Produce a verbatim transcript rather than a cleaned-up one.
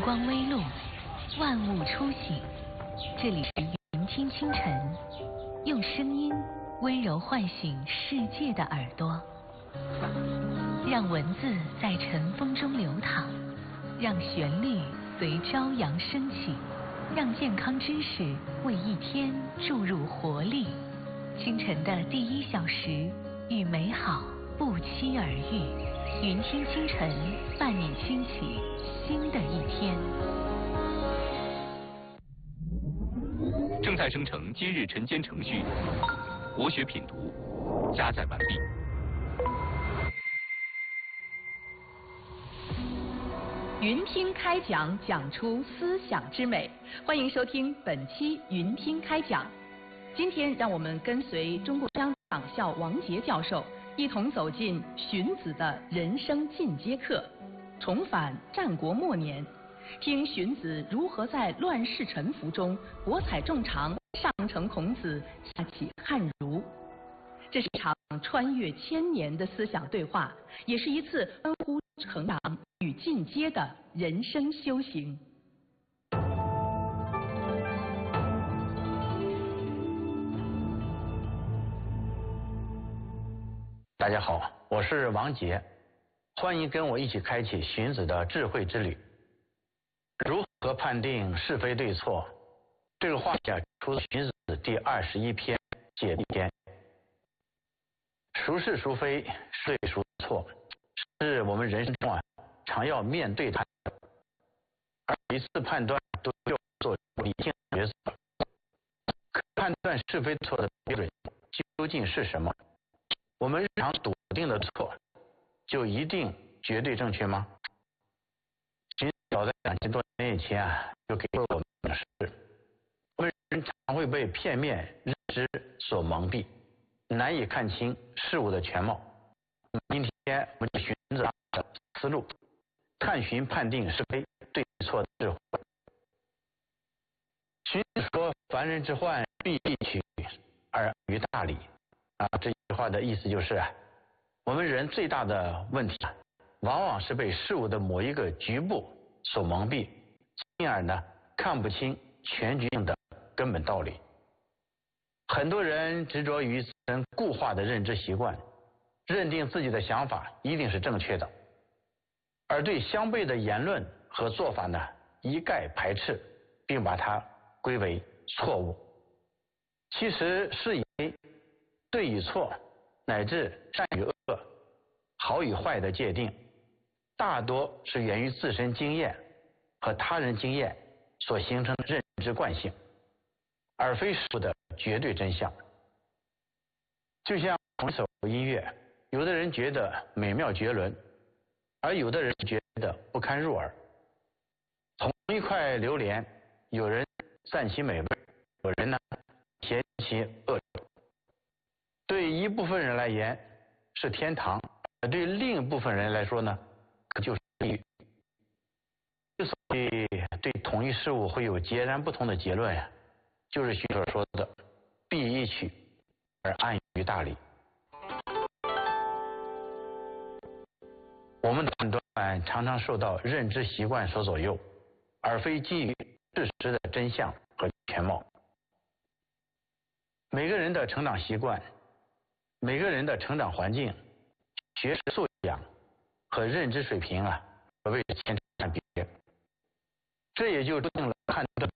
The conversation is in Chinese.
光微露，万物初醒。这里是云听清晨，用声音温柔唤醒世界的耳朵，让文字在晨风中流淌，让旋律随朝阳升起，让健康知识为一天注入活力。清晨的第一小时，与美好不期而遇。云听清晨，伴你轻启新的一天。 正在生成今日晨间程序，国学品读加载完毕。 云听开讲，讲出思想之美。欢迎收听本期云听开讲。今天让我们跟随中国香港校王杰教授，一同走进荀子的人生进阶课，重返战国末年，听荀子如何在乱世沉浮中博采众长，上承孔子，下启汉儒。这是一场穿越千年的思想对话，也是一次关乎成长与进阶的人生修行。 大家好，我是王杰，欢迎跟我一起开启荀子的智慧之旅。如何判定是非对错？这个话题出自荀子第二十一篇解题篇。孰是孰非，是对孰错，是我们人生中啊常要面对它，而每次判断都要做理性决策。可判断是非错的标准究竟是什么？我们日常笃定的错，就一定绝对正确吗？荀子早在两千多年以前啊，就给了我们的是，我们人常会被片面认知所蒙蔽，难以看清事物的全貌。今天我们就循着的思路，看荀判定是非对错的智慧。荀子说：“凡人之患，必易取而安于大理。”啊，这句话的意思就是，我们人最大的问题，往往是被事物的某一个局部所蒙蔽，进而呢看不清全局的根本道理。很多人执着于自身固化的认知习惯，认定自己的想法一定是正确的，而对相悖的言论和做法呢一概排斥，并把它归为错误。其实是以对与错，乃至善与恶、好与坏的界定，大多是源于自身经验和他人经验所形成的认知惯性，而非事物的绝对真相。就像同一首音乐，有的人觉得美妙绝伦，而有的人觉得不堪入耳。同一块榴莲，有人赞其美味，有人呢嫌其恶臭。对一部分人来言是天堂，而对另一部分人来说呢，可就是地狱。之所以对同一事物会有截然不同的结论呀，就是荀所说的“必易取而安于大理”。我们的判断常常受到认知习惯所左右，而非基于事实的真相和全貌。每个人的成长习惯，每个人的成长环境、学识素养和认知水平啊，可谓是千差万别。这也就注定了判断